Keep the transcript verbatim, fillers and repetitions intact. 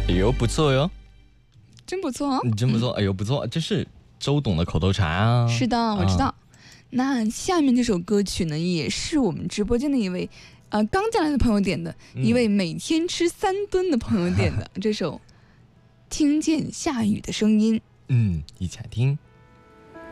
哎呦，不错哟， 真不错哦， 你真不错，哎呦，不错，这是周董的口头禅啊。 是的，我知道。 啊、 那下面这首歌曲呢，也是我们直播间的一位呃刚进来的朋友点的， 嗯、 一位每天吃三吨的朋友点的这首《听见下雨的声音》。 嗯，一起来听。